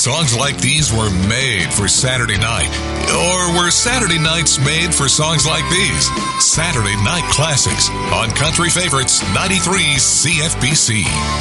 Songs like these were made for Saturday night. Or were Saturday nights made for songs like these? Saturday Night Classics on Country Favorites 93 CFBC.